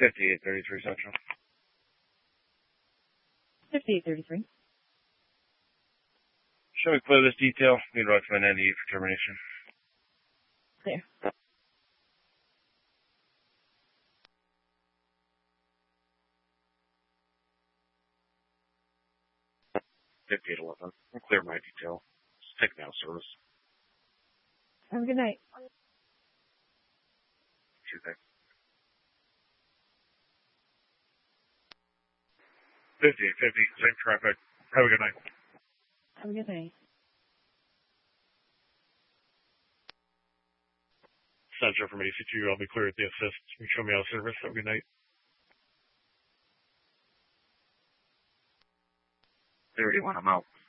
5833 Central. 5833. Show me clear this detail. Need to recommend NDE for termination. Clear. 5811. I'll clear my detail. Just take me out of service. Have a good night. Tuesday. 5850. Same traffic. Have a good night. Have a good night. Central from AC2. I'll be clear at the assist. You can show me out of service. Have a good night. 31. I'm out.